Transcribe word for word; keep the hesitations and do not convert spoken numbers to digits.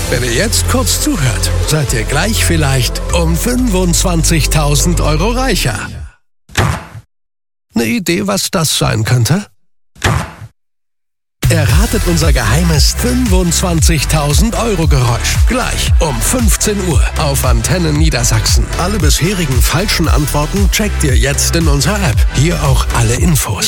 Wenn ihr jetzt kurz zuhört, seid ihr gleich vielleicht um fünfundzwanzigtausend Euro reicher. Eine Idee, was das sein könnte? Erratet unser geheimes fünfundzwanzigtausend Euro Geräusch. Gleich um fünfzehn Uhr auf Antenne Niedersachsen. Alle bisherigen falschen Antworten checkt ihr jetzt in unserer App. Hier auch alle Infos.